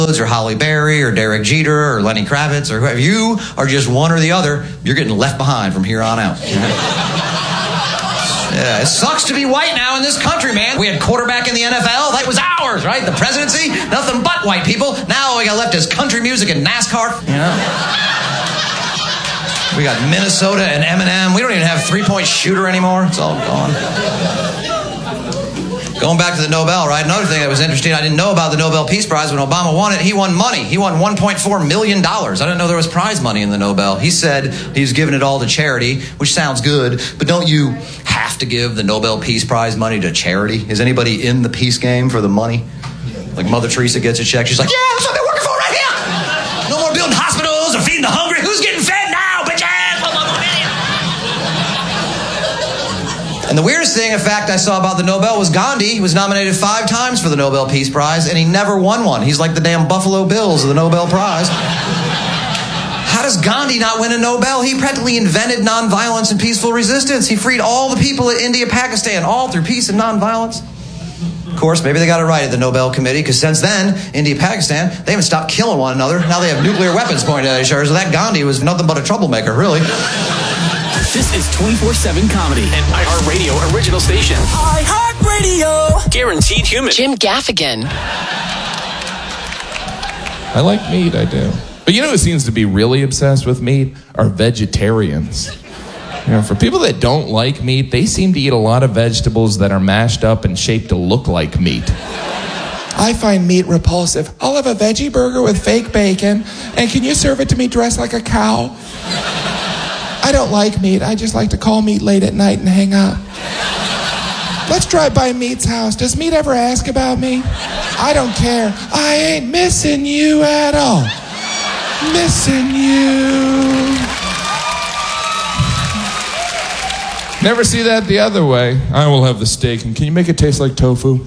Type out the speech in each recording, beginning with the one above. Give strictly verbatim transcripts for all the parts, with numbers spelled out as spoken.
or Holly Berry or Derek Jeter or Lenny Kravitz or whoever. You are just one or the other. You're getting left behind from here on out. Yeah, it sucks to be white now in this country, man. We had quarterback in the N F L. That was ours, right? The presidency, nothing but white people. Now we got left as country music and NASCAR. You know? We got Minnesota and Eminem. We don't even have three-point shooter anymore. It's all gone. Going back to the Nobel, right? Another thing that was interesting, I didn't know about the Nobel Peace Prize. When Obama won it, he won money. He won one point four million dollars. I didn't know there was prize money in the Nobel. He said he's giving it all to charity, which sounds good, but don't you have to give the Nobel Peace Prize money to charity? Is anybody in the peace game for the money? Like Mother Teresa gets a check. She's like, yeah, that's what they're working for right here. No more building hospitals or feeding the hungry. Who's getting fed now, bitches? And the weirdest thing, in fact, I saw about the Nobel was Gandhi. He was nominated five times for the Nobel Peace Prize, and he never won one. He's like the damn Buffalo Bills of the Nobel Prize. How does Gandhi not win a Nobel? He practically invented nonviolence and peaceful resistance. He freed all the people in India, Pakistan, all through peace and nonviolence. Of course, maybe they got it right at the Nobel Committee, because since then, India, Pakistan, they haven't stopped killing one another. Now they have nuclear weapons pointed at each other, so that Gandhi was nothing but a troublemaker, really. This is twenty-four seven Comedy, an iHeartRadio original station. iHeartRadio! Guaranteed human. Jim Gaffigan. I like meat, I do. But you know who seems to be really obsessed with meat? Are vegetarians. You know, for people that don't like meat, they seem to eat a lot of vegetables that are mashed up and shaped to look like meat. I find meat repulsive. I'll have a veggie burger with fake bacon, and can you serve it to me dressed like a cow? I don't like meat. I just like to call meat late at night and hang up. Let's drive by Meat's house. Does Meat ever ask about me? I don't care. I ain't missing you at all. Missing you. Never see that the other way. I will have the steak, and can you make it taste like tofu?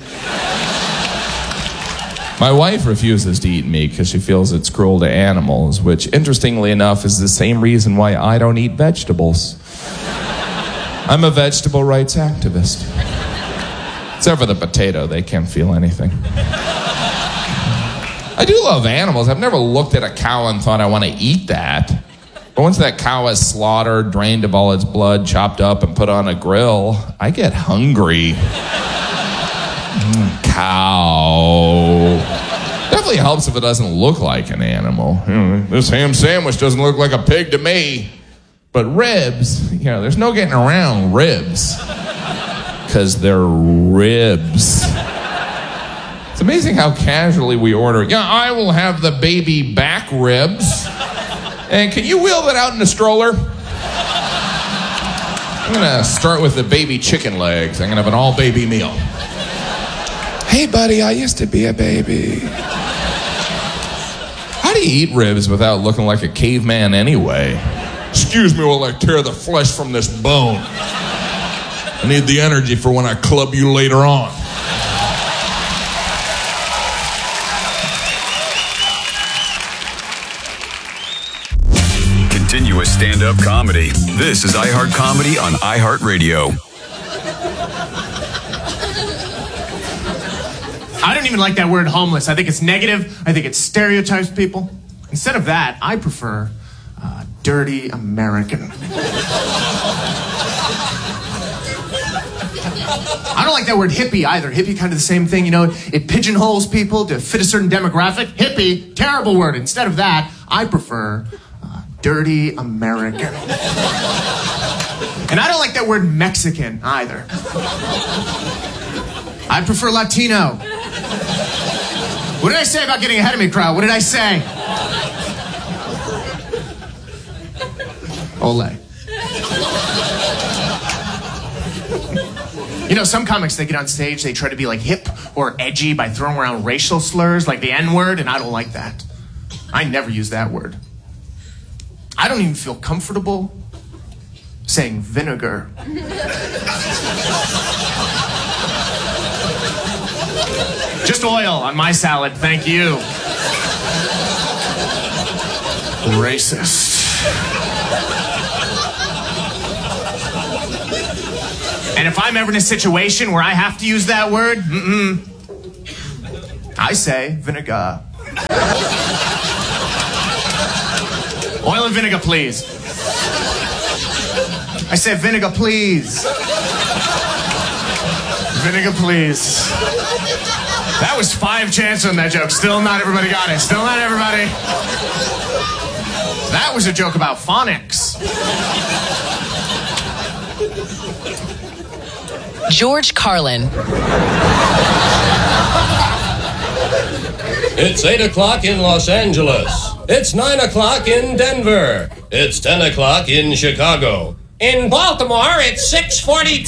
My wife refuses to eat meat because she feels it's cruel to animals, which, interestingly enough, is the same reason why I don't eat vegetables. I'm a vegetable rights activist. Except for the potato, they can't feel anything. I do love animals. I've never looked at a cow and thought I want to eat that. But once that cow is slaughtered, drained of all its blood, chopped up, and put on a grill, I get hungry. Mm, cow. Definitely helps if it doesn't look like an animal. You know, this ham sandwich doesn't look like a pig to me. But ribs, you know, there's no getting around ribs. Because they're ribs. It's amazing how casually we order. Yeah, I will have the baby back ribs. And can you wheel that out in a stroller? I'm going to start with the baby chicken legs. I'm going to have an all-baby meal. Hey, buddy, I used to be a baby. How do you eat ribs without looking like a caveman anyway? Excuse me while I tear the flesh from this bone. I need the energy for when I club you later on. Continuous stand-up comedy. This is iHeart Comedy on iHeartRadio. I don't even like that word homeless. I think it's negative. I think it stereotypes people. Instead of that, I prefer uh, dirty American. I don't like that word hippie either. Hippie, kind of the same thing, you know. It pigeonholes people to fit a certain demographic. Hippie, terrible word. Instead of that, I prefer uh, dirty American. And I don't like that word Mexican either. I prefer Latino. What did I say about getting ahead of me, crowd? What did I say? Ole. You know, some comics, they get on stage, they try to be like hip or edgy by throwing around racial slurs like the N-word, and I don't like that. I never use that word. I don't even feel comfortable saying vinegar. Just oil on my salad, thank you. Racist. And if I'm ever in a situation where I have to use that word, mm-mm, I say vinegar. vinegar, please. I said vinegar, please. Vinegar, please. That was five chances on that joke. Still not everybody got it. Still not everybody. That was a joke about phonics. George Carlin. It's eight o'clock in Los Angeles. It's nine o'clock in Denver. It's ten o'clock in Chicago. In Baltimore, it's six forty-two.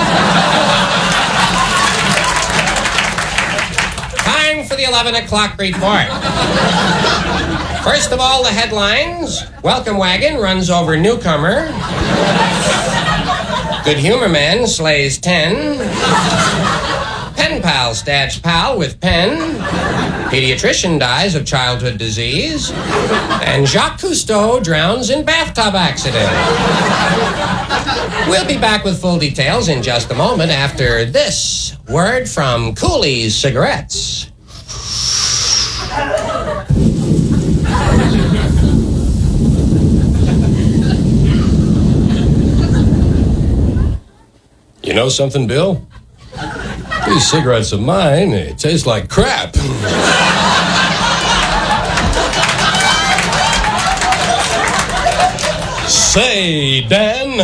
Time for the eleven o'clock report. First of all, the headlines. Welcome wagon runs over newcomer. Good humor man slays ten. Pen pal stabs pal with pen. Pediatrician dies of childhood disease. And Jacques Cousteau drowns in bathtub accident. We'll be back with full details in just a moment after this word from Cooley's Cigarettes. You know something, Bill? These cigarettes of mine, they taste like crap. Say, Dan.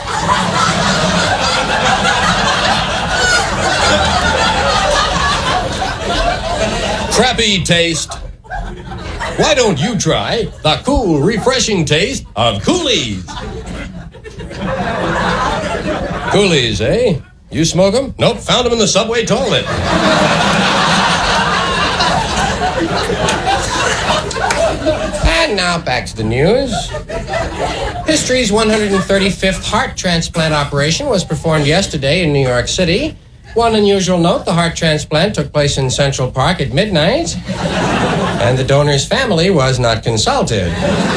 Crappy taste. Why don't you try the cool, refreshing taste of Cooley's? Cooley's, eh? You smoke them? Nope, found them in the subway toilet. And now back to the news. History's one hundred thirty-fifth heart transplant operation was performed yesterday in New York City. One unusual note, the heart transplant took place in Central Park at midnight, and the donor's family was not consulted.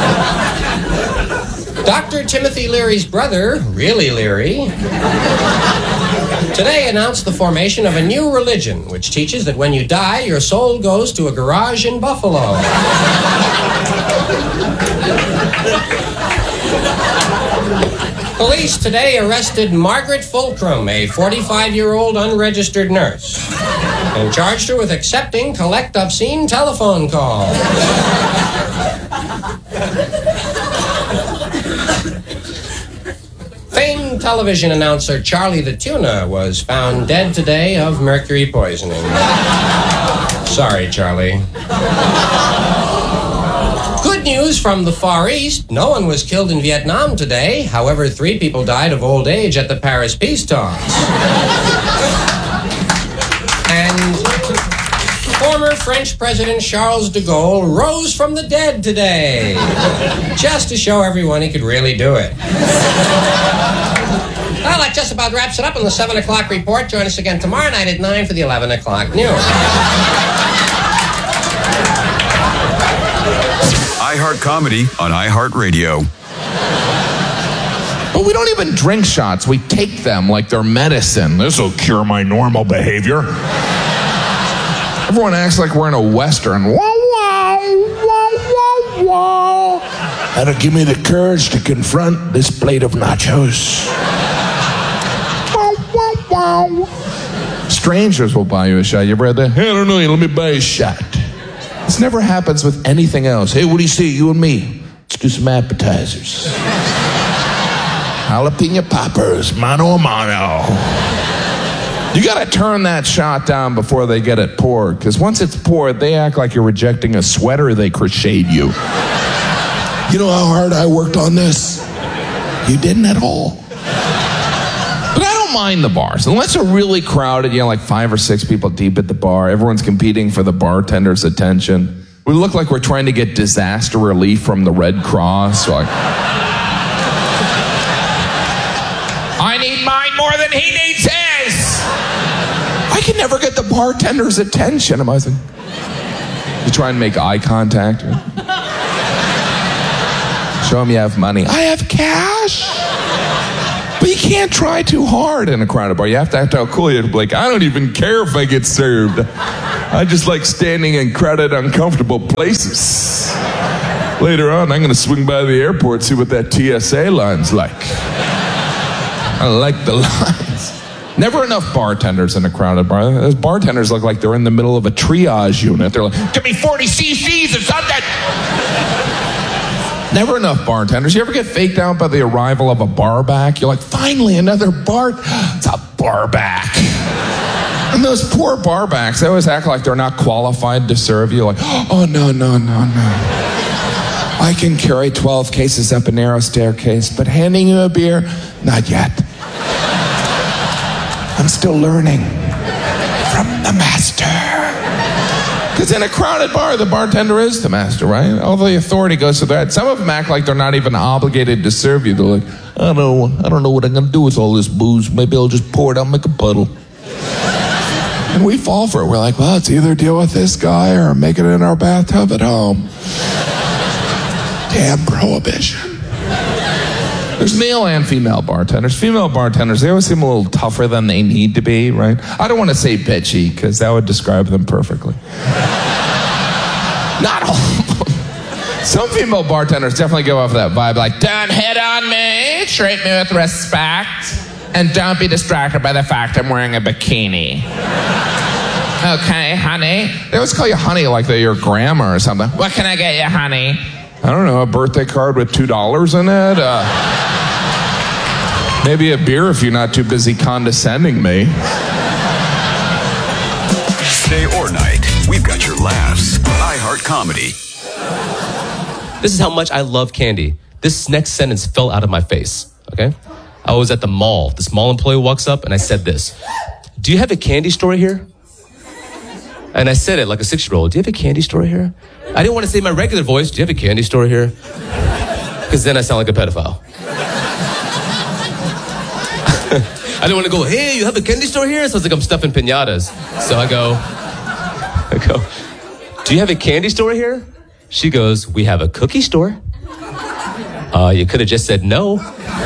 Doctor Timothy Leary's brother, really Leary, today announced the formation of a new religion which teaches that when you die, your soul goes to a garage in Buffalo. Police today arrested Margaret Fulcrum, a forty-five-year-old unregistered nurse, and charged her with accepting collect obscene telephone calls. Famed television announcer Charlie the Tuna was found dead today of mercury poisoning. Sorry, Charlie. Good news from the Far East. No one was killed in Vietnam today. However, three people died of old age at the Paris peace talks. And former French President Charles de Gaulle rose from the dead today, just to show everyone he could really do it. Well, that just about wraps it up on the seven o'clock report. Join us again tomorrow night at nine for the eleven o'clock news. iHeart Comedy on iHeartRadio. But we don't even drink shots. We take them like they're medicine. This will cure my normal behavior. Everyone acts like we're in a Western. Wow, wow, wow, wow, wow. That'll give me the courage to confront this plate of nachos. Wow, wow, wow. Strangers will buy you a shot. You ever had that? Hey, I don't know. Let me buy you a shot. This never happens with anything else. Hey, what do you see? You and me. Let's do some appetizers. Jalapeno poppers, mano a mano. You gotta turn that shot down before they get it poured, because once it's poured, they act like you're rejecting a sweater they crocheted you. You know how hard I worked on this? You didn't at all. But I don't mind the bars. Unless they're really crowded, you know, like five or six people deep at the bar. Everyone's competing for the bartender's attention. We look like we're trying to get disaster relief from the Red Cross. Like, I need mine more than he needs his. I can never get the bartender's attention. I'm always like, you try and make eye contact. Show him you have money. I have cash. But you can't try too hard in a crowded bar. You have to act how cool you are. Like, I don't even care if I get served. I just like standing in crowded, uncomfortable places. Later on, I'm going to swing by the airport, see what that T S A line's like. I like the lines. Never enough bartenders in a crowded bar. Those bartenders look like they're in the middle of a triage unit. They're like, give me forty C Cs or something. Never enough bartenders. You ever get faked out by the arrival of a bar back? You're like, finally, another bar. It's a bar back. And those poor bar backs, they always act like they're not qualified to serve you. Like, oh, no, no, no, no. I can carry twelve cases up a narrow staircase, but handing you a beer, not yet. I'm still learning from the master. Because in a crowded bar, the bartender is the master, right? All the authority goes to that. Some of them act like they're not even obligated to serve you. They're like, I don't know, I don't know what I'm going to do with all this booze. Maybe I'll just pour it out and make a puddle. And we fall for it. We're like, well, it's either deal with this guy or make it in our bathtub at home. Damn prohibition. There's male and female bartenders. Female bartenders, they always seem a little tougher than they need to be, right? I don't want to say bitchy, because that would describe them perfectly. Not all of them. Some female bartenders definitely go off that vibe, like, don't hit on me, treat me with respect, and don't be distracted by the fact I'm wearing a bikini. Okay, honey? They always call you honey like they're your grandma or something. What can I get you, honey? I don't know, a birthday card with two dollars in it? Uh, maybe a beer if you're not too busy condescending me. Day or night, we've got your laughs. iHeart Comedy. This is how much I love candy. This next sentence fell out of my face, okay? I was at the mall. This mall employee walks up and I said this. Do you have a candy store here? And I said it like a six-year-old. Do you have a candy store here? I didn't want to say my regular voice. Do you have a candy store here? Because then I sound like a pedophile. I didn't want to go, hey, you have a candy store here? So it's like I'm stuffing piñatas. So I go, I go, do you have a candy store here? She goes, we have a cookie store. Uh, you could have just said no.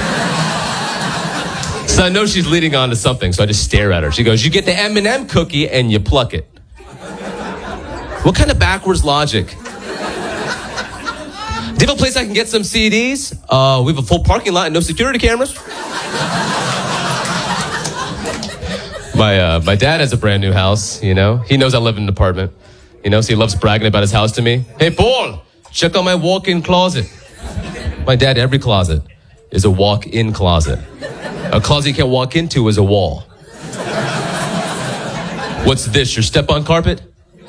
So I know she's leading on to something, so I just stare at her. She goes, you get the M and M cookie and you pluck it. What kind of backwards logic? Do you have a place I can get some C Ds? Uh, we have a full parking lot and no security cameras. My uh, my dad has a brand new house, you know. He knows I live in an apartment, you know, so he loves bragging about his house to me. Hey, Paul, check out my walk-in closet. My dad, every closet is a walk-in closet. A closet you can't walk into is a wall. What's this, your step-on carpet?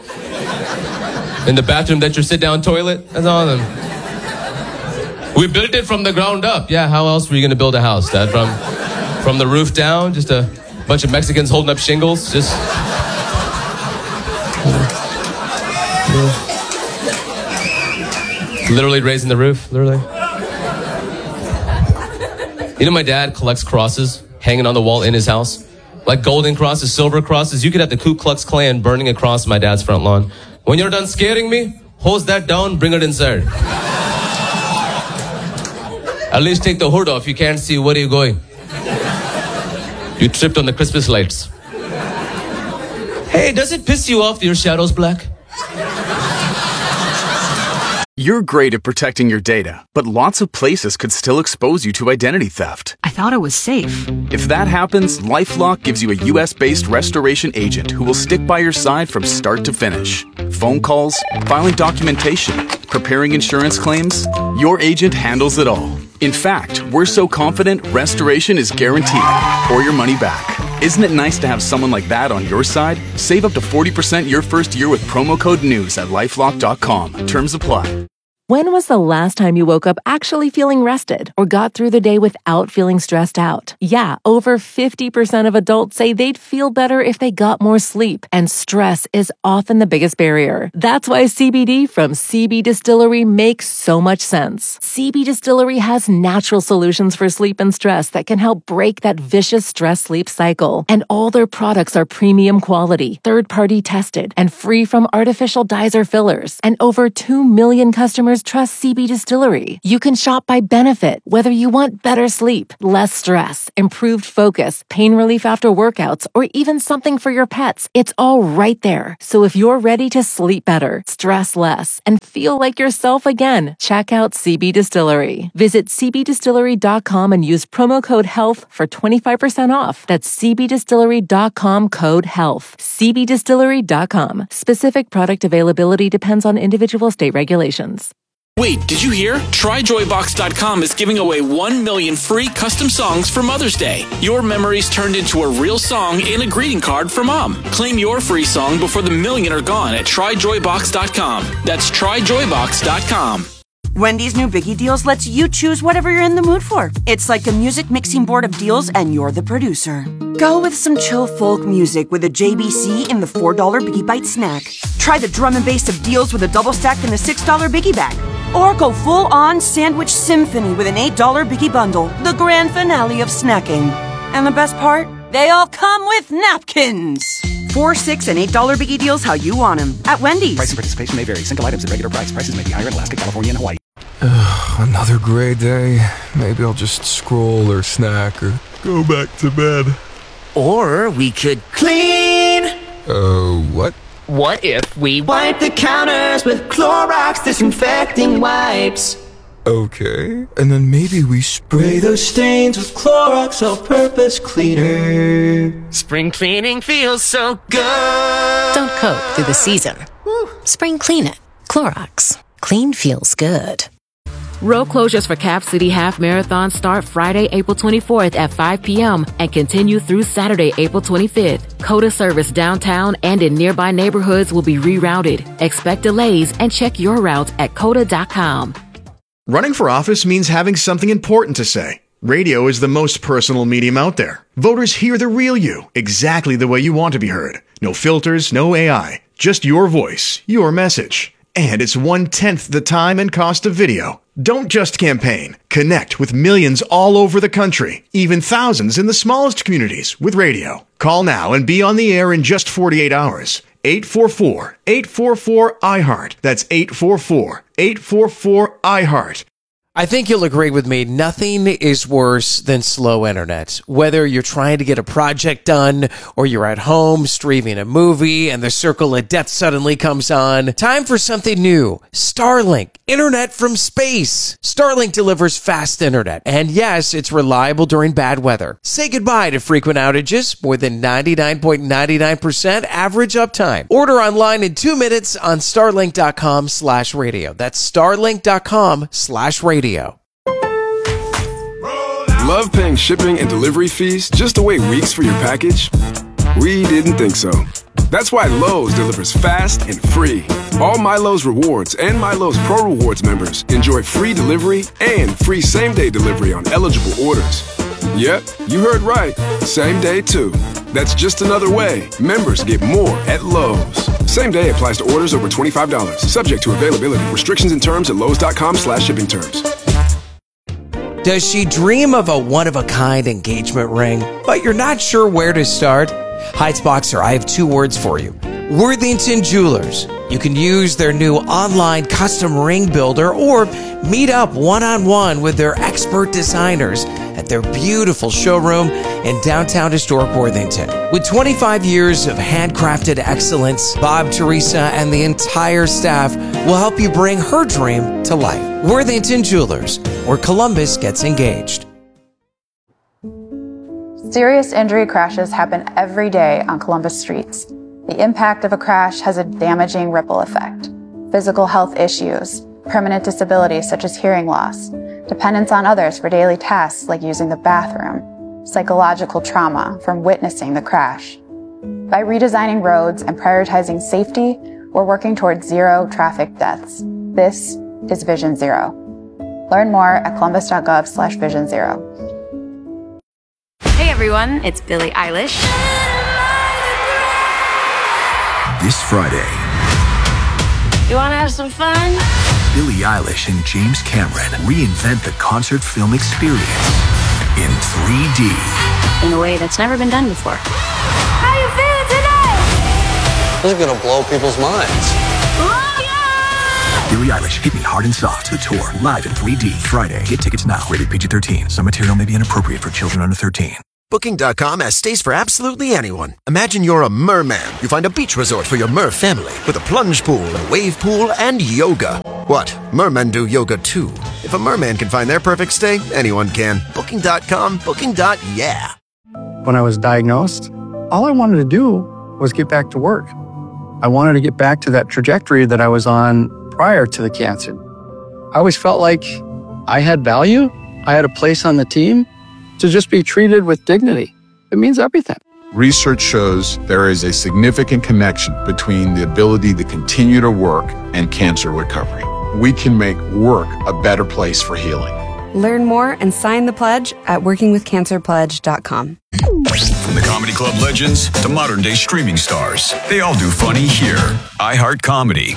In the bathroom, that's your sit-down toilet? That's all of them. We built it from the ground up. Yeah, how else were you going to build a house, Dad? From, from the roof down? Just a bunch of Mexicans holding up shingles? Just... Literally raising the roof, literally. You know my dad collects crosses hanging on the wall in his house? Like golden crosses, silver crosses. You could have the Ku Klux Klan burning a cross in my dad's front lawn. When you're done scaring me, hose that down, bring it inside. At least take the hood off. You can't see where you're going. You tripped on the Christmas lights. Hey, does it piss you off that your shadow's black? You're great at protecting your data, but lots of places could still expose you to identity theft. I thought it was safe. If that happens, LifeLock gives you a U S-based restoration agent who will stick by your side from start to finish. Phone calls, filing documentation, preparing insurance claims, your agent handles it all. In fact, we're so confident restoration is guaranteed or your money back. Isn't it nice to have someone like that on your side? Save up to forty percent your first year with promo code NEWS at lifelock dot com. Terms apply. When was the last time you woke up actually feeling rested or got through the day without feeling stressed out? Yeah, over fifty percent of adults say they'd feel better if they got more sleep, and stress is often the biggest barrier. That's why C B D from C B Distillery makes so much sense. C B Distillery has natural solutions for sleep and stress that can help break that vicious stress-sleep cycle. And all their products are premium quality, third-party tested, and free from artificial dyes or fillers. And over two million customers customers trust C B Distillery. You can shop by benefit, whether you want better sleep, less stress, improved focus, pain relief after workouts, or even something for your pets. It's all right there. So if you're ready to sleep better, stress less, and feel like yourself again, check out C B Distillery. Visit c b distillery dot com and use promo code HEALTH for twenty-five percent off. That's c b distillery dot com code HEALTH. c b distillery dot com. Specific product availability depends on individual state regulations. Wait, did you hear? try joy box dot com is giving away one million free custom songs for Mother's Day. Your memories turned into a real song and a greeting card for Mom. Claim your free song before the million are gone at try joy box dot com. That's try joy box dot com. Wendy's new Biggie Deals lets you choose whatever you're in the mood for. It's like a music mixing board of deals, and you're the producer. Go with some chill folk music with a J B C in the four dollar Biggie Bite snack. Try the drum and bass of deals with a double stack in the six dollar Biggie Bag. Or go full-on sandwich symphony with an eight dollar Biggie Bundle, the grand finale of snacking. And the best part? They all come with napkins. Four, six, and eight dollar Biggie Deals how you want them at Wendy's. Price and participation may vary. Single items at regular price. Prices may be higher in Alaska, California, and Hawaii. Another gray day. Maybe I'll just scroll or snack or go back to bed. Or we could clean. Uh, what? What if we wipe the counters with Clorox disinfecting wipes? Okay. And then maybe we spray those stains with Clorox all-purpose cleaner. Spring cleaning feels so good. Don't coat through the season. Spring clean it. Clorox. Clean feels good. Road closures for Cap City Half Marathon start Friday, April twenty-fourth at five p.m. and continue through Saturday, April twenty-fifth. COTA service downtown and in nearby neighborhoods will be rerouted. Expect delays and check your route at cota dot com. Running for office means having something important to say. Radio is the most personal medium out there. Voters hear the real you, exactly the way you want to be heard. No filters, no A I, just your voice, your message. And it's one-tenth the time and cost of video. Don't just campaign. Connect with millions all over the country, even thousands in the smallest communities with radio. Call now and be on the air in just forty-eight hours. eight four four, eight four four, I heart. That's eight four four, eight four four, I heart. I think you'll agree with me, nothing is worse than slow internet. Whether you're trying to get a project done or you're at home streaming a movie and the circle of death suddenly comes on, time for something new. Starlink, internet from space. Starlink delivers fast internet. And yes, it's reliable during bad weather. Say goodbye to frequent outages, more than ninety-nine point nine nine percent average uptime. Order online in two minutes on starlink dot com slash radio. That's starlink dot com slash radio. Love paying shipping and delivery fees just to wait weeks for your package? We didn't think so. That's why Lowe's delivers fast and free. All MyLowe's Rewards and MyLowe's Pro Rewards members enjoy free delivery and free same-day delivery on eligible orders. Yep, you heard right. Same day, too. That's just another way members get more at Lowe's. Same day applies to orders over twenty-five dollars. Subject to availability. Restrictions and terms at lowes dot com slash shipping terms. Does she dream of a one-of-a-kind engagement ring, but you're not sure where to start? Heights Boxer, I have two words for you. Worthington Jewelers. You can use their new online custom ring builder or meet up one-on-one with their expert designers at their beautiful showroom in downtown historic Worthington. With twenty-five years of handcrafted excellence, Bob, Teresa, and the entire staff will help you bring her dream to life. Worthington Jewelers, where Columbus gets engaged. Serious injury crashes happen every day on Columbus streets. The impact of a crash has a damaging ripple effect. Physical health issues, permanent disabilities such as hearing loss, dependence on others for daily tasks like using the bathroom, psychological trauma from witnessing the crash. By redesigning roads and prioritizing safety, we're working towards zero traffic deaths. This is Vision Zero. Learn more at columbus dot gov slash vision zero. Hey everyone, it's Billie Eilish. This Friday, You wanna have some fun? Billie Eilish and James Cameron reinvent the concert film experience in three D. In a way that's never been done before. How you feeling today? This is gonna blow people's minds. Billie Eilish, Hit Me Hard and Soft, the tour, live in three D, Friday. Get tickets now. Rated P G thirteen. Some material may be inappropriate for children under thirteen. Booking dot com has stays for absolutely anyone. Imagine you're a merman. You find a beach resort for your mer family with a plunge pool, a wave pool, and yoga. What? Mermen do yoga too. If a merman can find their perfect stay, anyone can. Booking dot com, booking. Yeah. When I was diagnosed, all I wanted to do was get back to work. I wanted to get back to that trajectory that I was on prior to the cancer. I always felt like I had value, I had a place on the team. To just be treated with dignity, it means everything. Research shows there is a significant connection between the ability to continue to work and cancer recovery. We can make work a better place for healing. Learn more and sign the pledge at working with cancer pledge dot com. From the Comedy Club legends to modern day streaming stars, they all do funny here. iHeart Comedy.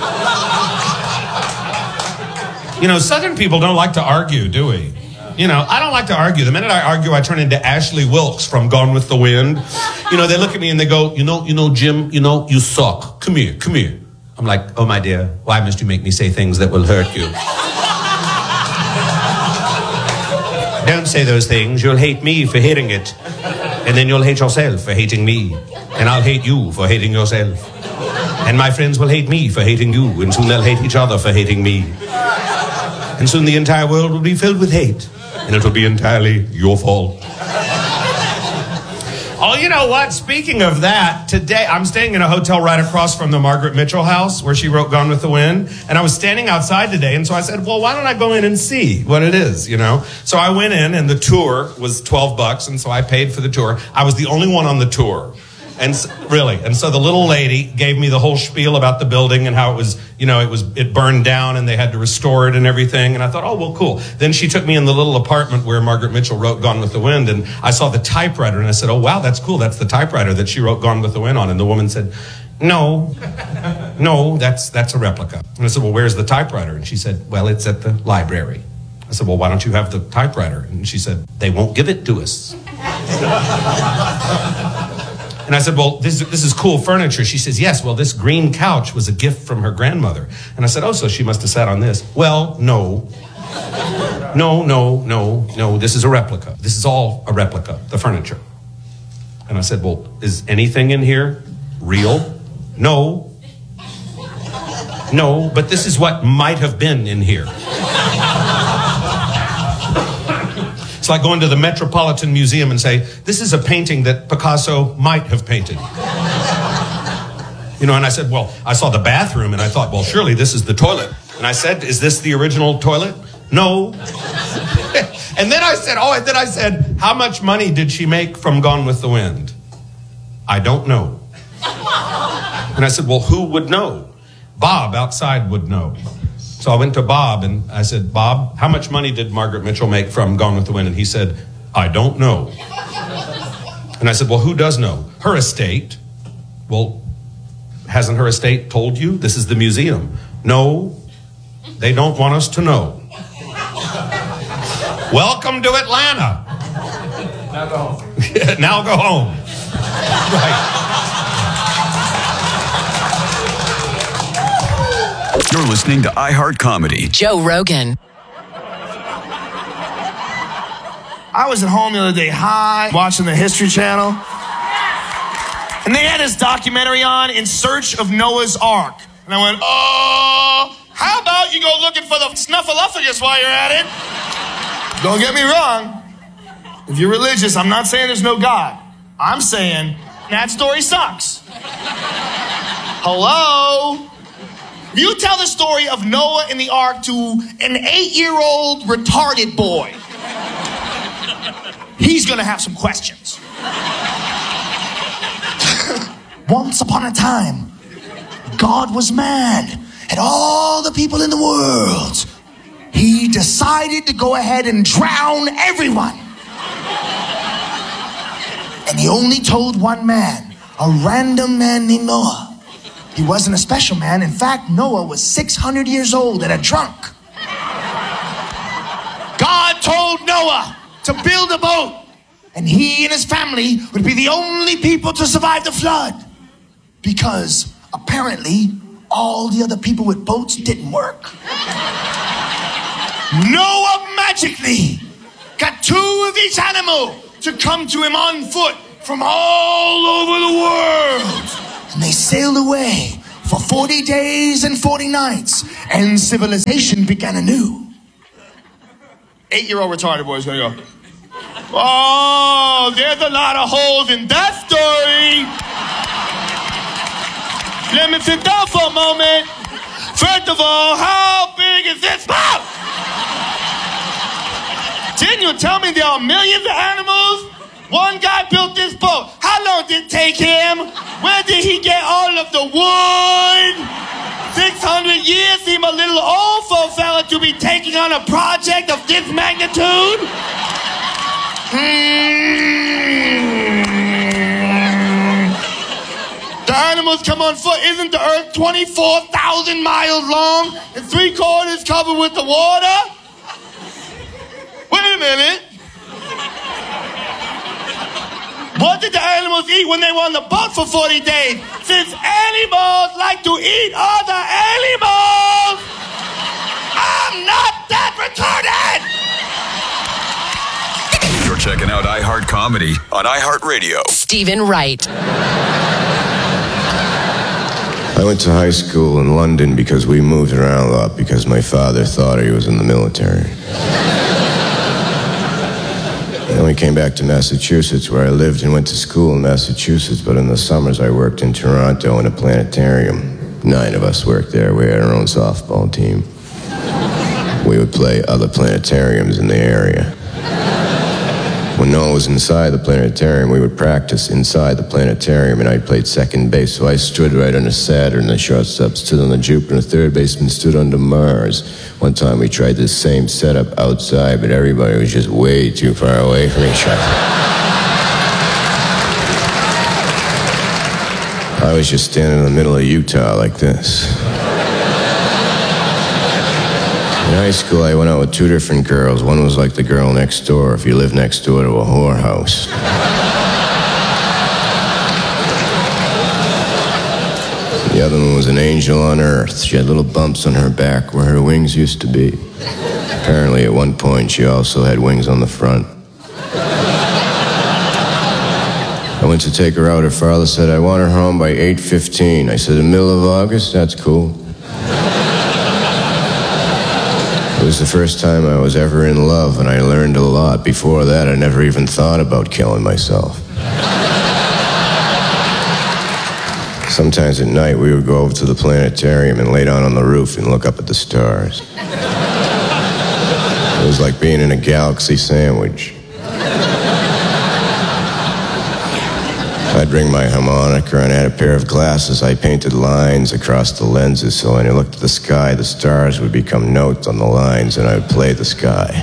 You know, Southern people don't like to argue, do we? You know, I don't like to argue. The minute I argue, I turn into Ashley Wilkes from Gone with the Wind. You know, they look at me and they go, you know, you know, Jim, you know, you suck. Come here, come here. I'm like, oh, my dear, why must you make me say things that will hurt you? Don't say those things. You'll hate me for hearing it. And then you'll hate yourself for hating me. And I'll hate you for hating yourself. And my friends will hate me for hating you. And soon they'll hate each other for hating me. And soon the entire world will be filled with hate. And it'll be entirely your fault. Oh, you know what? Speaking of that, today I'm staying in a hotel right across from the Margaret Mitchell house where she wrote Gone with the Wind. And I was standing outside today, and so I said, well, why don't I go in and see what it is, you know? So I went in, and the tour was twelve bucks, and so I paid for the tour. I was the only one on the tour. And so, really, and so the little lady gave me the whole spiel about the building and how it was, you know, it was it burned down and they had to restore it and everything. And I thought, oh, well, cool. Then she took me in the little apartment where Margaret Mitchell wrote Gone with the Wind, and I saw the typewriter, and I said, oh, wow, that's cool. That's the typewriter that she wrote Gone with the Wind on. And the woman said, no, no, that's that's a replica. And I said, well, where's the typewriter? And she said, well, it's at the library. I said, well, why don't you have the typewriter? And she said, they won't give it to us. And I said, well, this, this is cool furniture. She says, yes, well, this green couch was a gift from her grandmother. And I said, oh, so she must have sat on this. Well, no. No, no, no, no, this is a replica. This is all a replica, the furniture. And I said, well, is anything in here real? No. No, but this is what might have been in here. It's like going to the Metropolitan Museum and say, this is a painting that Picasso might have painted. You know, and I said, well, I saw the bathroom and I thought, well, surely this is the toilet. And I said, is this the original toilet? No. And then I said, oh, and then I said, how much money did she make from Gone with the Wind? I don't know. And I said, well, who would know? Bob outside would know. So I went to Bob and I said, Bob, how much money did Margaret Mitchell make from Gone with the Wind? And he said, I don't know. And I said, well, who does know? Her estate. Well, hasn't her estate told you? This is the museum. No, they don't want us to know. Welcome to Atlanta. Now go home. Now go home. Right. You're listening to iHeart Comedy. Joe Rogan. I was at home the other day high, watching the History Channel. And they had this documentary on, In Search of Noah's Ark. And I went, oh, how about you go looking for the snuffleupagus while you're at it? Don't get me wrong. If you're religious, I'm not saying there's no God. I'm saying that story sucks. Hello? If you tell the story of Noah and the ark to an eight-year-old retarded boy, he's gonna have some questions. Once upon a time, God was mad at all the people in the world. He decided to go ahead and drown everyone. And he only told one man, a random man named Noah. He wasn't a special man. In fact, Noah was six hundred years old and a drunk. God told Noah to build a boat, and he and his family would be the only people to survive the flood. Because apparently, all the other people with boats didn't work. Noah magically got two of each animal to come to him on foot from all over the world. And they sailed away for forty days and forty nights, and civilization began anew. Eight-year-old retarded boy's gonna go, oh, there's a lot of holes in that story. Let me sit down for a moment. First of all, how big is this boat? Didn't you tell me there are millions of animals? One guy built this boat. How long did it take him? Where did he get all of the wood? six hundred years seem a little old for a fella to be taking on a project of this magnitude. Hmm. The animals come on foot. Isn't the earth twenty-four thousand miles long and three quarters covered with the water? Wait a minute. What did the animals eat when they were on the boat for forty days? Since animals like to eat other animals, I'm not that retarded! You're checking out iHeart Comedy on iHeartRadio. Stephen Wright. I went to high school in London because we moved around a lot because my father thought he was in the military. Then we came back to Massachusetts, where I lived and went to school in Massachusetts, but in the summers I worked in Toronto in a planetarium. Nine of us worked there. We had our own softball team. We would play other planetariums in the area. When no one was inside the planetarium, we would practice inside the planetarium, and I played second base, so I stood right under Saturn, the shortstop stood on the Jupiter, and the third baseman stood under Mars. One time we tried this same setup outside, but everybody was just way too far away from each other. I was just standing in the middle of Utah like this. In high school, I went out with two different girls. One was like the girl next door, if you live next door to a whorehouse. The other one was an angel on earth. She had little bumps on her back where her wings used to be. Apparently, at one point, she also had wings on the front. I went to take her out. Her father said, I want her home by eight fifteen. I said, the middle of August? That's cool. It was the first time I was ever in love, and I learned a lot. Before that, I never even thought about killing myself. Sometimes at night, we would go over to the planetarium and lay down on the roof and look up at the stars. It was like being in a galaxy sandwich. I'd bring my harmonica, and I had a pair of glasses. I painted lines across the lenses, so when I looked at the sky, the stars would become notes on the lines, and I would play the sky.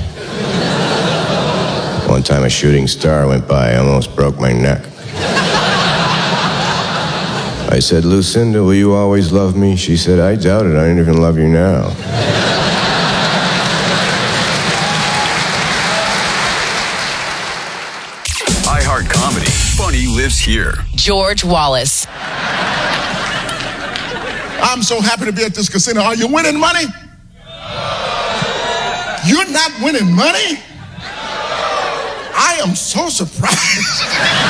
One time a shooting star went by. I almost broke my neck. I said, Lucinda, will you always love me? She said, I doubt it. I don't even love you now. iHeart Comedy. Funny lives here. George Wallace. I'm so happy to be at this casino. Are you winning money? You're not winning money? I am so surprised.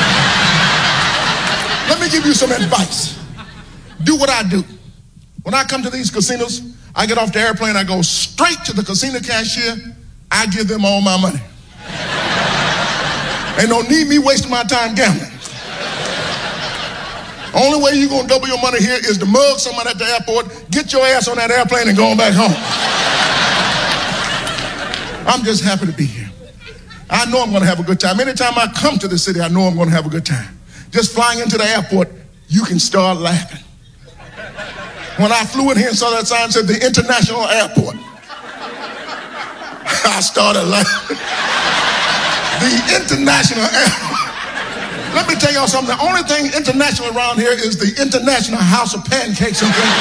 Let me give you some advice. Do what I do. When I come to these casinos, I get off the airplane, I go straight to the casino cashier, I give them all my money. Ain't no need me wasting my time gambling. Only way you're gonna double your money here is to mug someone at the airport, get your ass on that airplane and go on back home. I'm just happy to be here. I know I'm gonna have a good time. Anytime I come to the city, I know I'm gonna have a good time. Just flying into the airport, you can start laughing. When I flew in here and saw that sign that said the International Airport, I started laughing. The International Airport. Let me tell y'all something. The only thing international around here is the International House of Pancakes and Things.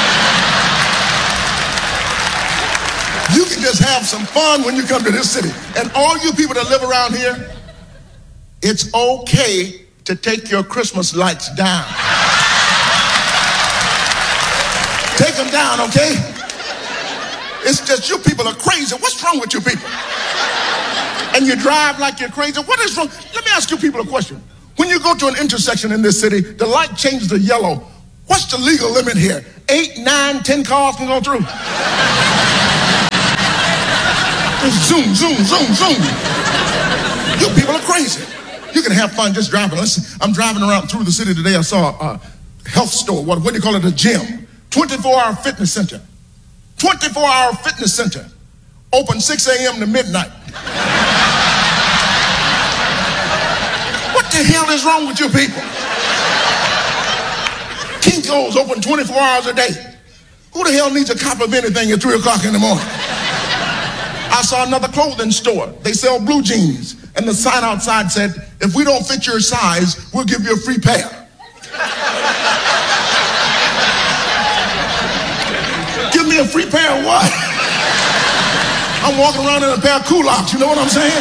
You can just have some fun when you come to this city. And all you people that live around here, it's okay to take your Christmas lights down. Take them down, okay? It's just you people are crazy. What's wrong with you people? And you drive like you're crazy. What is wrong? Let me ask you people a question. When you go to an intersection in this city, the light changes to yellow. What's the legal limit here? Eight, nine, ten cars can go through. Just zoom, zoom, zoom, zoom. You people are crazy. You can have fun just driving. Listen, I'm driving around through the city today. I saw a health store. What, what do you call it? A gym. twenty-four hour fitness center. twenty-four hour fitness center. Open six a.m. to midnight. What the hell is wrong with you people? Kinko's open twenty-four hours a day. Who the hell needs a cop of anything at three o'clock in the morning? I saw another clothing store. They sell blue jeans. And the sign outside said, if we don't fit your size, we'll give you a free pair. Give me a free pair of what? I'm walking around in a pair of culottes, you know what I'm saying?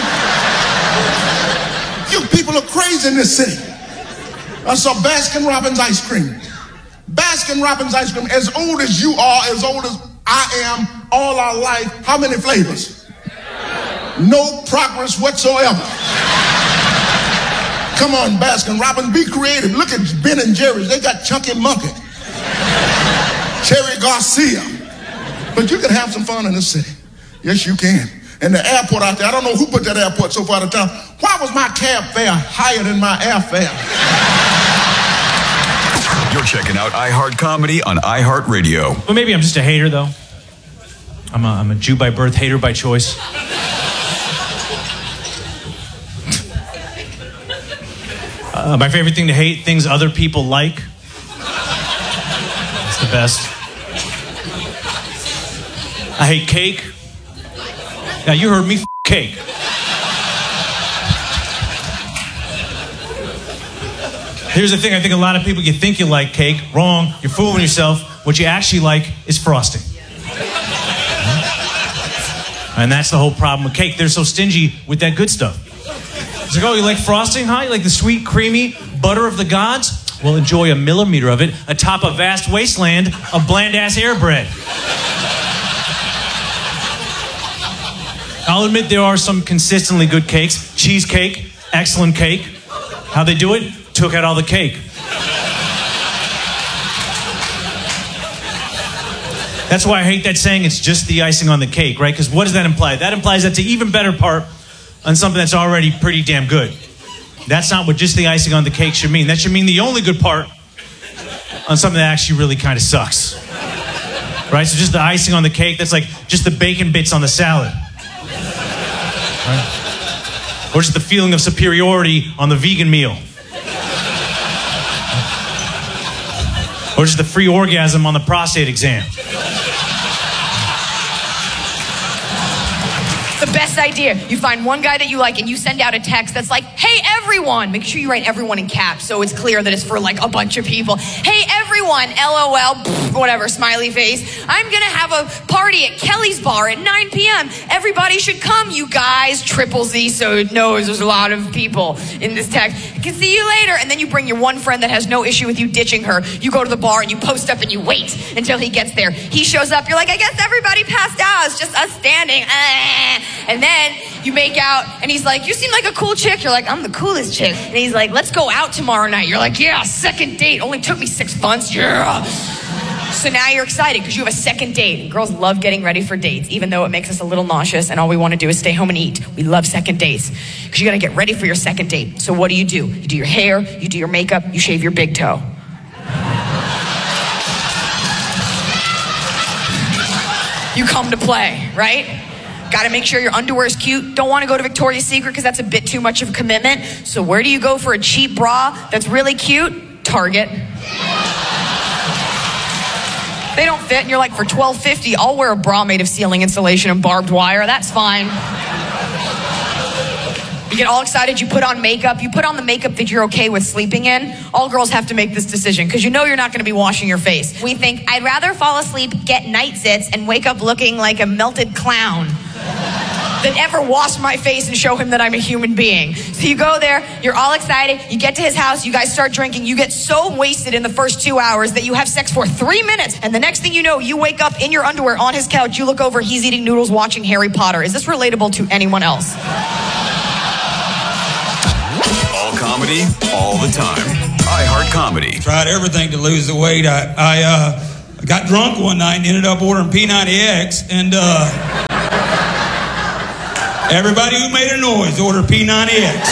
You people are crazy in this city. I saw Baskin Robbins ice cream. Baskin Robbins ice cream, as old as you are, as old as I am, all our life, how many flavors? No progress whatsoever. Come on, Baskin Robbins, be creative. Look at Ben and Jerry's. They got Chunky Monkey, Cherry Garcia. But you can have some fun in this city. Yes, you can. And the airport out there, I don't know who put that airport so far out of town. Why was my cab fare higher than my airfare? You're checking out iHeart Comedy on iHeartRadio. Well, maybe I'm just a hater, though. I'm a, I'm a Jew by birth, hater by choice. Uh, my favorite thing to hate, things other people like. It's the best. I hate cake. Now, you heard me, f- cake. Here's the thing, I think a lot of people, you think you like cake. Wrong. You're fooling yourself. What you actually like is frosting. And that's the whole problem with cake. They're so stingy with that good stuff. It's like, oh, you like frosting, huh? You like the sweet, creamy butter of the gods? Well, enjoy a millimeter of it atop a vast wasteland of bland-ass air bread. I'll admit there are some consistently good cakes. Cheesecake, excellent cake. How they do it? Took out all the cake. That's why I hate that saying, it's just the icing on the cake, right? Because what does that imply? That implies that's an even better part on something that's already pretty damn good. That's not what just the icing on the cake should mean. That should mean the only good part on something that actually really kind of sucks. Right? So just the icing on the cake, that's like just the bacon bits on the salad. Right? Or just the feeling of superiority on the vegan meal. Or just the free orgasm on the prostate exam. The best idea. You find one guy that you like and you send out a text that's like, hey, everyone. Make sure you write everyone in caps so it's clear that it's for like a bunch of people. Hey, everyone, LOL, pff, whatever, smiley face. I'm going to have a party at Kelly's Bar at nine p.m. Everybody should come, you guys. Triple Z, so it knows there's a lot of people in this text. I can see you later. And then you bring your one friend that has no issue with you ditching her. You go to the bar and you post up and you wait until he gets there. He shows up. You're like, I guess everybody passed out. It's just us standing. Ah. And then you make out, and he's like, you seem like a cool chick. You're like, I'm the coolest chick. And he's like, let's go out tomorrow night. You're like, yeah, second date. Only took me six months. Yeah. So now you're excited because you have a second date. And girls love getting ready for dates, even though it makes us a little nauseous and all we want to do is stay home and eat. We love second dates because you got to get ready for your second date. So what do you do? You do your hair, you do your makeup, you shave your big toe. You come to play, right? Got to make sure your underwear is cute. Don't want to go to Victoria's Secret because that's a bit too much of a commitment. So where do you go for a cheap bra that's really cute? Target. They don't fit, and you're like, for twelve fifty, I'll wear a bra made of ceiling insulation and barbed wire. That's fine. You get all excited, you put on makeup, you put on the makeup that you're okay with sleeping in. All girls have to make this decision because you know you're not going to be washing your face. We think, I'd rather fall asleep, get night zits, and wake up looking like a melted clown. than ever wash my face and show him that I'm a human being. So you go there, you're all excited, you get to his house, you guys start drinking, you get so wasted in the first two hours that you have sex for three minutes, and the next thing you know, you wake up in your underwear on his couch, you look over, he's eating noodles watching Harry Potter. Is this relatable to anyone else? All comedy, all the time. iHeart Comedy. Tried everything to lose the weight. I, I uh, got drunk one night and ended up ordering P ninety X, and uh, everybody who made a noise ordered P ninety X.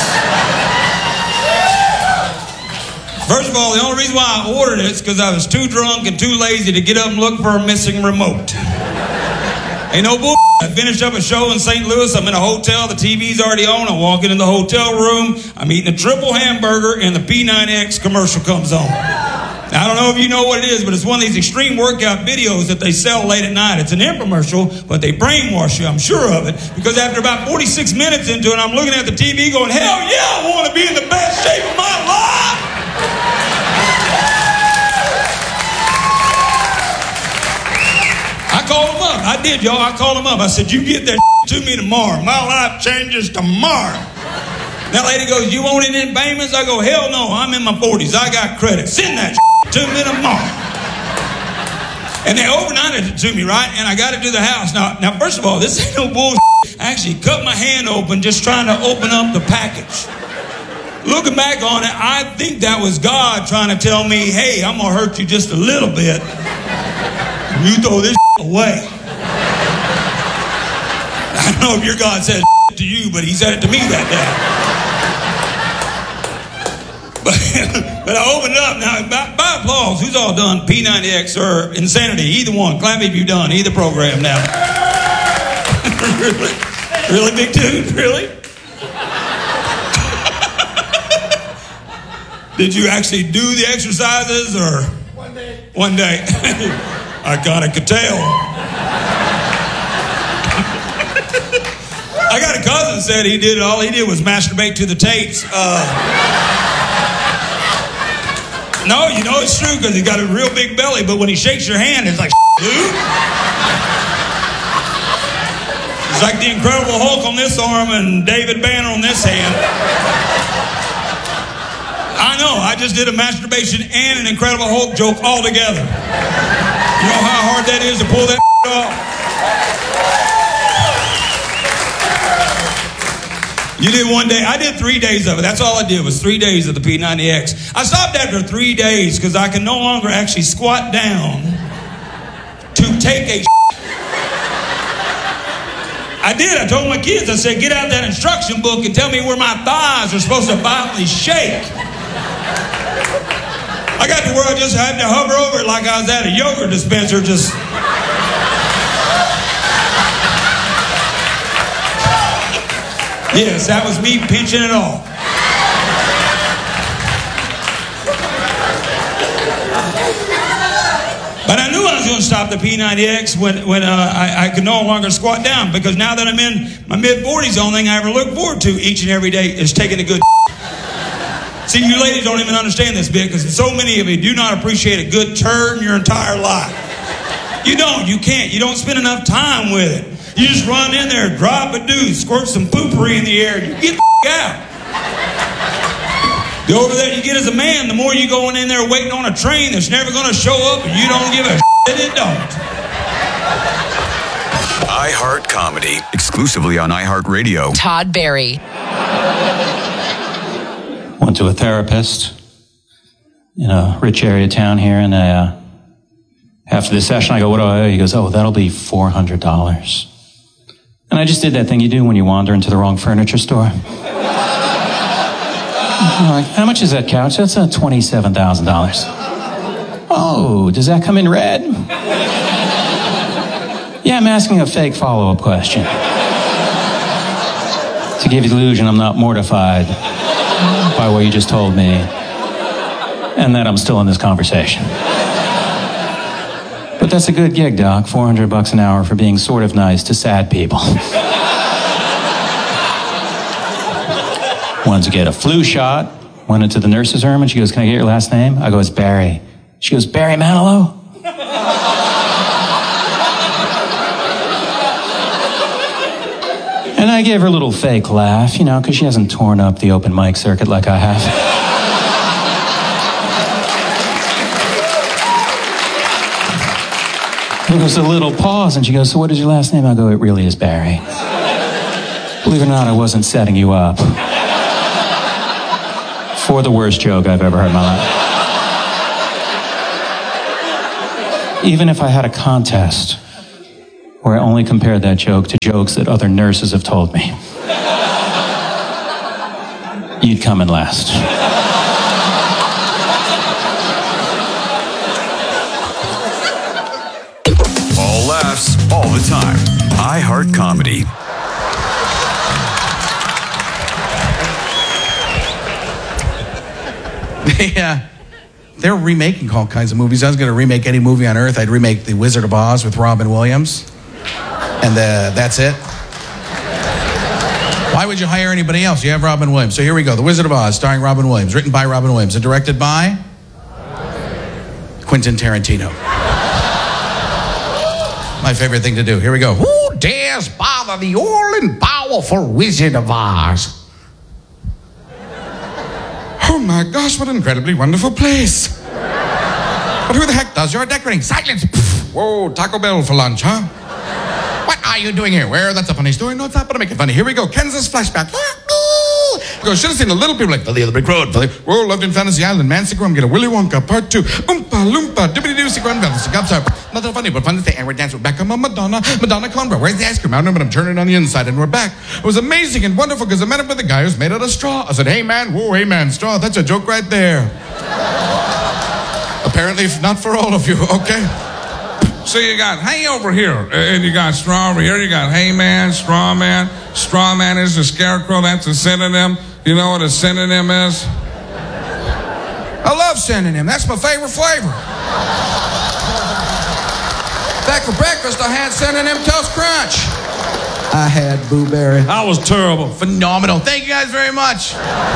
First of all, the only reason why I ordered it is because I was too drunk and too lazy to get up and look for a missing remote. Ain't no bull. I finished up a show in Saint Louis. I'm in a hotel. The T V's already on. I'm walking in the hotel room. I'm eating a triple hamburger, and the P ninety X commercial comes on. Now, I don't know if you know what it is, but it's one of these extreme workout videos that they sell late at night. It's an infomercial, but they brainwash you. I'm sure of it, because after about forty-six minutes into it, I'm looking at the T V going, hell yeah, I want to be in the best shape of my life. I called him up. I did, y'all. I called him up. I said, you get that to me tomorrow. My life changes tomorrow. That lady goes, you want any payments? I go, hell no. I'm in my forties. I got credit. Send that to me tomorrow. And they overnighted it to me, right? And I got it to the house. Now, now, first of all, this ain't no bullshit. I actually cut my hand open just trying to open up the package. Looking back on it, I think that was God trying to tell me, hey, I'm going to hurt you just a little bit. You throw this away. I don't know if your God said to you, but he said it to me that day. But, but I opened it up. Now, by, by applause, who's all done P ninety X or Insanity? Either one. Clap if you've done either program now. Really? Really, big dude? Really? Did you actually do the exercises or? One day. One day. I kind of could tell. I got a cousin said he did all he did was masturbate to the tapes. Uh, no, you know it's true because he's got a real big belly, but when he shakes your hand, it's like, dude. It's like the Incredible Hulk on this arm and David Banner on this hand. I know, I just did a masturbation and an Incredible Hulk joke all together. You know how hard that is to pull that off? You did one day. I did three days of it. That's all I did was three days of the P ninety X. I stopped after three days because I can no longer actually squat down to take a I did. I told my kids, I said, get out that instruction book and tell me where my thighs are supposed to violently shake. I got to where I just had to hover over it like I was at a yogurt dispenser, just... Yes, that was me pinching it off. But I knew I was going to stop the P ninety X when, when uh, I, I could no longer squat down, because now that I'm in my mid forties, the only thing I ever look forward to each and every day is taking a good See, you ladies don't even understand this bit, because so many of you do not appreciate a good turn your entire life. You don't. You can't. You don't spend enough time with it. You just run in there, drop a deuce, squirt some poopery in the air, and you get the f*** out. The older that you get as a man, the more you going in there waiting on a train that's never going to show up, and you don't give a shit it don't. iHeart Comedy, exclusively on iHeartRadio. Todd Barry. Went to a therapist in a rich area town here, and uh, after the session, I go, what do I owe? He goes, oh, that'll be four hundred dollars. And I just did that thing you do when you wander into the wrong furniture store. I'm like, how much is that couch? That's uh, twenty-seven thousand dollars. Oh, does that come in red? Yeah, I'm asking a fake follow-up question. To give you the illusion I'm not mortified by what you just told me, and that I'm still in this conversation. But that's a good gig, Doc. four hundred bucks an hour for being sort of nice to sad people. Wanted to get a flu shot. Went into the nurse's room, and she goes, can I get your last name? I go, it's Barry. She goes, Barry Manilow? And I gave her a little fake laugh, you know, because she hasn't torn up the open mic circuit like I have. There goes a little pause, and she goes, so what is your last name? I go, it really is Barry. Believe it or not, I wasn't setting you up. For the worst joke I've ever heard in my life. Even if I had a contest where I only compared that joke to jokes that other nurses have told me, you'd come in last. All laughs, all the time. iHeart Comedy. They, uh, they're remaking all kinds of movies. I was going to remake any movie on Earth. I'd remake The Wizard of Oz with Robin Williams. And uh, that's it. Why would you hire anybody else? You have Robin Williams. So here we go. The Wizard of Oz, starring Robin Williams. Written by Robin Williams. And directed by? Quentin Tarantino. My favorite thing to do. Here we go. Who dares bother the all-powerful Wizard of Oz? Oh my gosh, what an incredibly wonderful place. But who the heck does your decorating? Silence! Pfft. Whoa, Taco Bell for lunch, huh? What are you doing here? Where? That's a funny story. No, it's not, but I make it funny. Here we go. Kansas flashback. Go, should have seen the little people like Billy of the Brick Road. Billy. Whoa, lived in Fantasy Island. Mancy Grum, get a Willy Wonka, part two. Oompa Loompa, dibbity doo, secret fantasy. Gobs up. Nothing funny, but fun to say. And we're dancing with Beckham and Madonna. Madonna Conroy. Where's the ice cream? I don't know, but I'm turning on the inside and we're back. It was amazing and wonderful because I met up with a guy who's made out of straw. I said, hey man, whoa, hey man, straw. That's a joke right there. Apparently not for all of you, okay? So you got hay over here, and you got straw over here. You got hay man, straw man. Straw man is a scarecrow. That's a synonym. You know what a synonym is? I love synonym. That's my favorite flavor. Back for breakfast, I had synonym Toast Crunch. I had blueberry. That was terrible. Phenomenal. Thank you guys very much.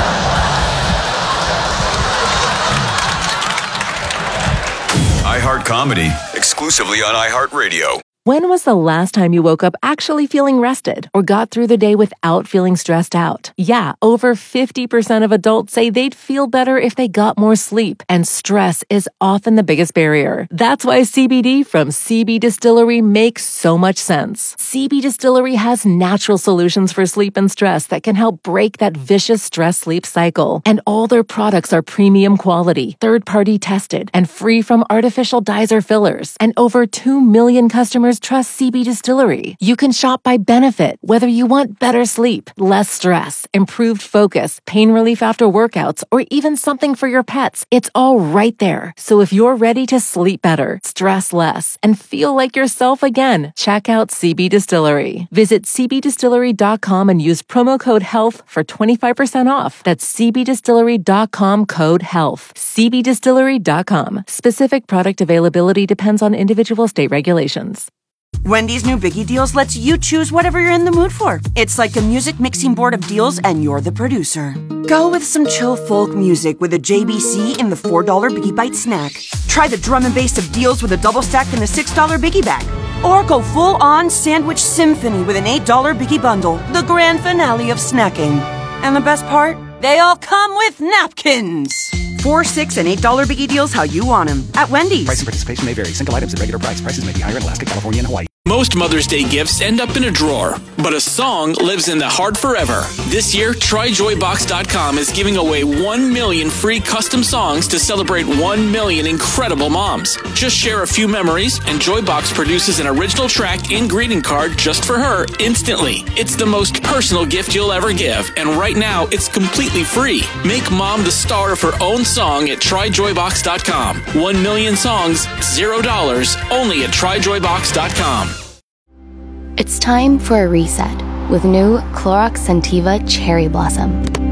iHeart Comedy, exclusively on iHeartRadio. When was the last time you woke up actually feeling rested or got through the day without feeling stressed out? Yeah, over fifty percent of adults say they'd feel better if they got more sleep, and stress is often the biggest barrier. That's why C B D from C B Distillery makes so much sense. C B Distillery has natural solutions for sleep and stress that can help break that vicious stress-sleep cycle. And all their products are premium quality, third-party tested, and free from artificial dyes or fillers. And over two million customers trust C B Distillery. You can shop by benefit, whether you want better sleep, less stress, improved focus, pain relief after workouts, or even something for your pets. It's all right there. So if you're ready to sleep better, stress less, and feel like yourself again, check out C B Distillery. Visit c b distillery dot com and use promo code HEALTH for twenty-five percent off. That's c b distillery dot com code HEALTH. c b distillery dot com. Specific product availability depends on individual state regulations. Wendy's new Biggie Deals lets you choose whatever you're in the mood for. It's like a music mixing board of deals, and you're the producer. Go with some chill folk music with a J B C in the four dollar Biggie Bite snack. Try the drum and bass of deals with a double stack in the six dollar Biggie Bag. Or go full-on sandwich symphony with an eight dollar Biggie Bundle, the grand finale of snacking. And the best part? They all come with napkins. Four, six, and eight dollar Biggie Deals how you want them at Wendy's. Price and participation may vary. Single items at regular price. Prices may be higher in Alaska, California, and Hawaii. Most Mother's Day gifts end up in a drawer, but a song lives in the heart forever. This year, try joy box dot com is giving away one million free custom songs to celebrate one million incredible moms. Just share a few memories, and Joybox produces an original track and greeting card just for her instantly. It's the most personal gift you'll ever give, and right now, it's completely free. Make mom the star of her own song at try joy box dot com. One million songs, zero dollars, only at try joy box dot com. It's time for a reset with new Clorox Scentiva Cherry Blossom.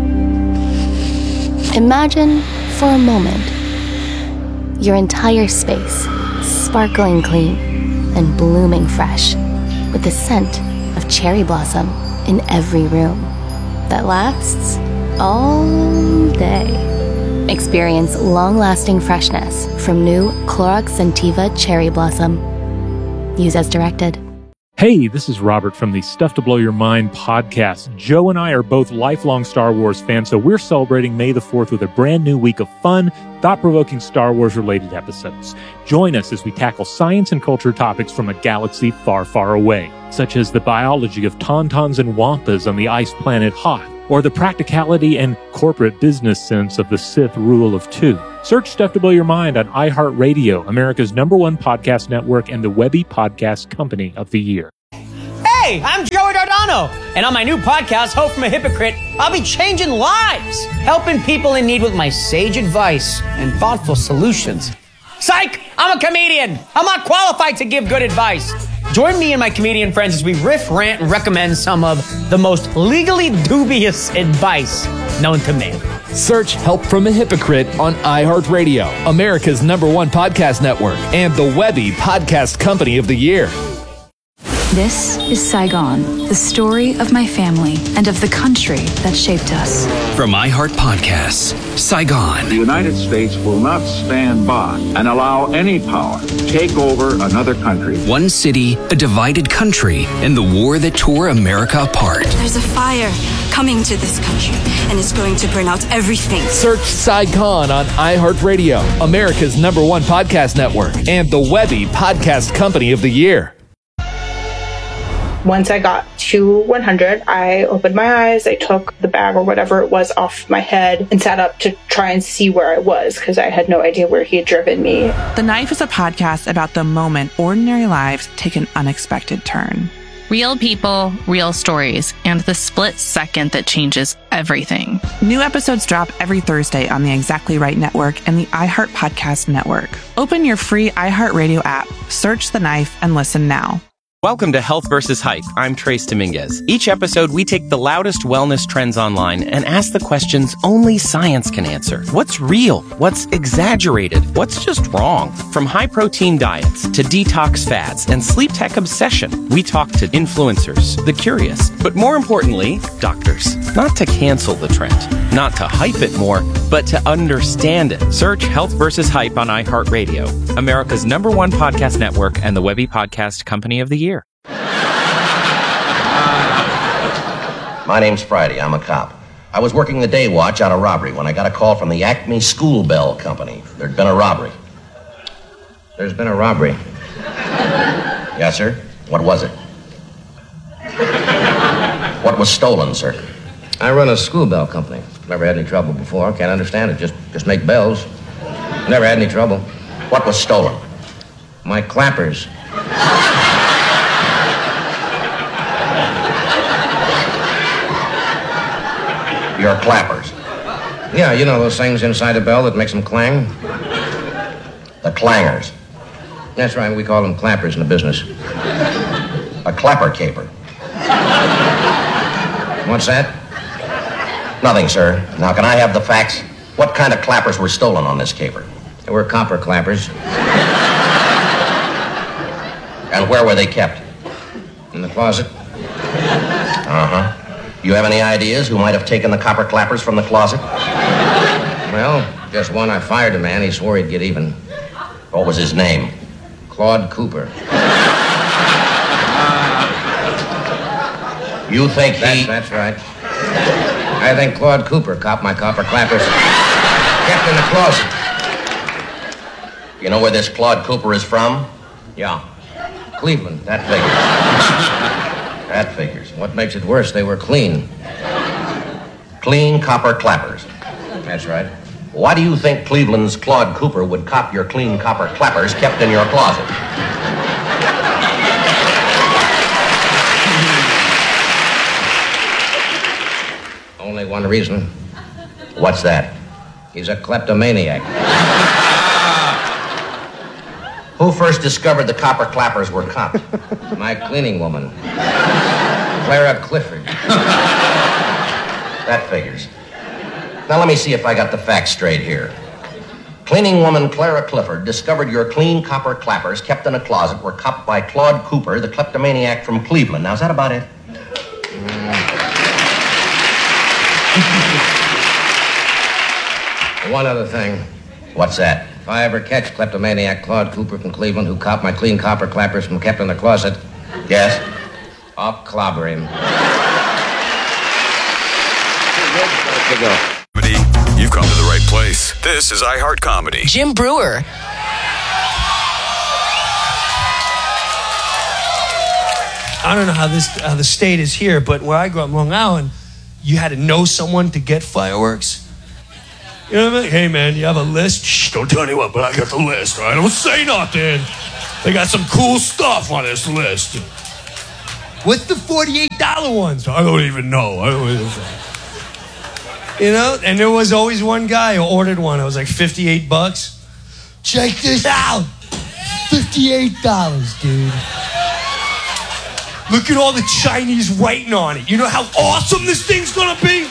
Imagine, for a moment, your entire space sparkling clean and blooming fresh with the scent of cherry blossom in every room that lasts all day. Experience long-lasting freshness from new Clorox Scentiva Cherry Blossom. Use as directed. Hey, this is Robert from the Stuff to Blow Your Mind podcast. Joe and I are both lifelong Star Wars fans, so we're celebrating May the fourth with a brand new week of fun, thought-provoking Star Wars-related episodes. Join us as we tackle science and culture topics from a galaxy far, far away, such as the biology of tauntauns and wampas on the ice planet Hoth, or the practicality and corporate business sense of the Sith rule of two. Search Stuff to Blow Your Mind on iHeartRadio, America's number one podcast network and the Webby Podcast Company of the Year. Hey, I'm Joey Dardano, and on my new podcast, Hope from a Hypocrite, I'll be changing lives, helping people in need with my sage advice and thoughtful solutions. Psych! I'm a comedian. I'm not qualified to give good advice. Join me and my comedian friends as we riff, rant, and recommend some of the most legally dubious advice known to man. Search Help from a Hypocrite on iHeartRadio, America's number one podcast network, and the Webby Podcast Company of the Year. This is Saigon, the story of my family and of the country that shaped us. From iHeart Podcasts, Saigon. The United States will not stand by and allow any power to take over another country. One city, a divided country, and the war that tore America apart. There's a fire coming to this country, and it's going to burn out everything. Search Saigon on iHeartRadio, America's number one podcast network, and the Webby Podcast Company of the Year. Once I got to one hundred, I opened my eyes, I took the bag or whatever it was off my head and sat up to try and see where I was because I had no idea where he had driven me. The Knife is a podcast about the moment ordinary lives take an unexpected turn. Real people, real stories, and the split second that changes everything. New episodes drop every Thursday on the Exactly Right Network and the iHeart Podcast Network. Open your free iHeartRadio app, search The Knife, and listen now. Welcome to Health versus Hype. I'm Trace Dominguez. Each episode, we take the loudest wellness trends online and ask the questions only science can answer. What's real? What's exaggerated? What's just wrong? From high-protein diets to detox fads and sleep tech obsession, we talk to influencers, the curious, but more importantly, doctors. Not to cancel the trend, not to hype it more, but to understand it. Search Health versus Hype on iHeartRadio, America's number one podcast network and the Webby Podcast Company of the Year. My name's Friday. I'm a cop. I was working the day watch on a robbery when I got a call from the Acme School Bell Company. There'd been a robbery. There's been a robbery. Yes, sir? What was it? What was stolen, sir? I run a school bell company. Never had any trouble before. Can't understand it. Just, just make bells. Never had any trouble. What was stolen? My clappers. Your clappers. Yeah, you know those things inside the bell that makes them clang? The clangers. That's right, we call them clappers in the business. A clapper caper. What's that? Nothing, sir. Now, can I have the facts? What kind of clappers were stolen on this caper? They were copper clappers. And where were they kept? In the closet? Uh-huh. You have any ideas who might have taken the copper clappers from the closet? Well, just one. I fired a man. He swore he'd get even. What was his name? Claude Cooper. You think he... That's, that's right. I think Claude Cooper copped my copper clappers. Kept in the closet. You know where this Claude Cooper is from? Yeah. Cleveland. That figures. That figures. What makes it worse, they were clean. Clean copper clappers. That's right. Why do you think Cleveland's Claude Cooper would cop your clean copper clappers kept in your closet? Only one reason. What's that? He's a kleptomaniac. Who first discovered the copper clappers were copped? My cleaning woman, Clara Clifford. That figures. Now let me see if I got the facts straight here. Cleaning woman Clara Clifford discovered your clean copper clappers kept in a closet were copped by Claude Cooper, the kleptomaniac from Cleveland. Now, is that about it? Mm. One other thing. What's that? If I ever catch kleptomaniac Claude Cooper from Cleveland who copped my clean copper clappers from kept in the closet, Yes? I'll clobber him. Comedy, you've come to the right place. This is iHeart Comedy. Jim Brewer. I don't know how this how the state is here, but where I grew up in Long Island, you had to know someone to get fireworks. You know what I mean? Hey, man, you have a list? Shh, don't tell anyone, but I got the list, all right? Don't say nothing. They got some cool stuff on this list. What's the forty-eight dollar ones? I don't even know. I don't even know. You know? And there was always one guy who ordered one. It was like fifty-eight bucks. Check this out. fifty-eight dollars, dude. Look at all the Chinese writing on it. You know how awesome this thing's gonna be?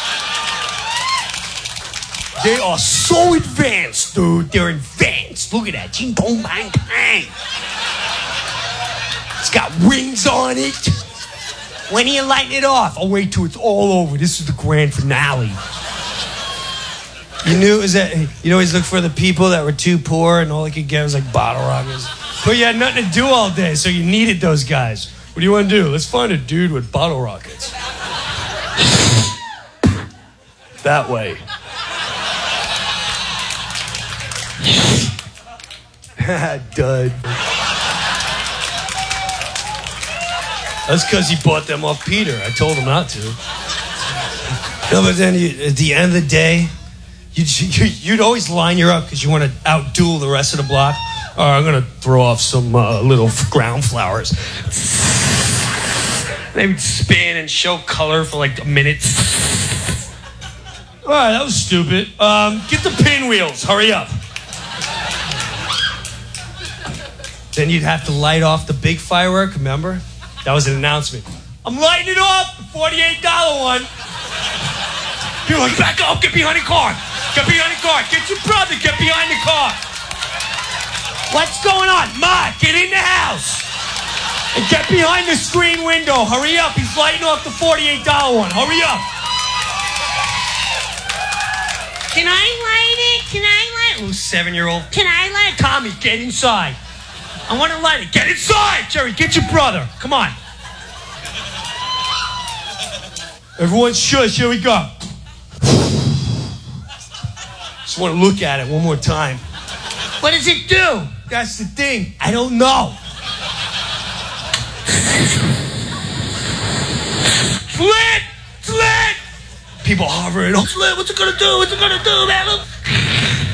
They are so advanced, dude. They're advanced. Look at that. Ching pong bang bang. It's got rings on it. When are you lighting it off? I'll wait till it's all over. This is the grand finale. You knew it was that you'd always look for the people that were too poor and all they could get was like bottle rockets. But you had nothing to do all day, so you needed those guys. What do you want to do? Let's find a dude with bottle rockets. That way. Dud. That's because he bought them off Peter. I told him not to. No, but then you, at the end of the day, you'd, you'd always line her up because you want to outduel the rest of the block. All right, I'm going to throw off some uh, little ground flowers. They would spin and show color for like a minute. All right, that was stupid. Um, get the pinwheels. Hurry up. Then you'd have to light off the big firework, remember? That was an announcement. I'm lighting it off, the forty-eight dollar one. You're like, back up, get behind the car. Get behind the car. Get your brother, get behind the car. What's going on? Ma, get in the house. And get behind the screen window. Hurry up, he's lighting off the forty-eight dollar one. Hurry up. Can I light it? Can I light it? Little seven-year-old. Can I light it? Tommy, get inside. I want to light it. Get inside! Jerry, get your brother. Come on. Everyone shush. Here we go. Just want to look at it one more time. What does it do? That's the thing. I don't know. It's lit! It's lit! People hovering. Oh, it's lit. What's it going to do? What's it going to do, man?